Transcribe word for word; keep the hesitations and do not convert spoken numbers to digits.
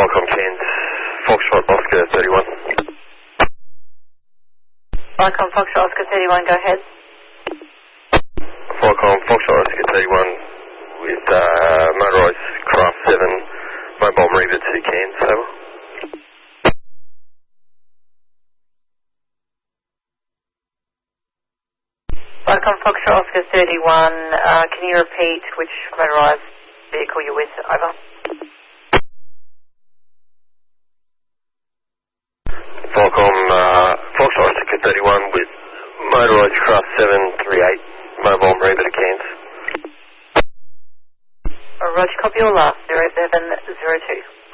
Qualcomm Cairns, Foxtrot Oscar thirty-one. Qualcomm Foxtrot Oscar thirty-one, go ahead. Qualcomm Foxtrot Oscar thirty-one with uh, motorised Craft seven, mobile Mariba to Cairns, over. Qualcomm Foxtrot Oscar thirty-one, uh, can you repeat which motorised vehicle you're with, over? Qualcomm uh, Foxtrot Oscar thirty-one with motorised Craft seven thirty-eight, mobile Mariba to Cairns. Roger, copy your last, zero seven zero two.